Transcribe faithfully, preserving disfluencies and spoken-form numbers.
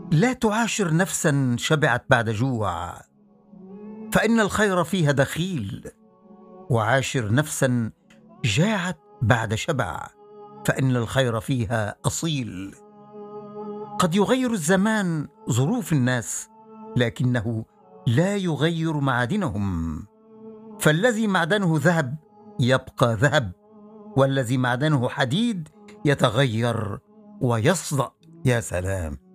لا تعاشر نفسا شبعت بعد جوع، فإن الخير فيها دخيل. وعاشر نفسا جاعت بعد شبع، فإن الخير فيها أصيل. قد يغير الزمان ظروف الناس، لكنه لا يغير معادنهم. فالذي معدنه ذهب يبقى ذهب، والذي معدنه حديد يتغير ويصدأ. يا سلام!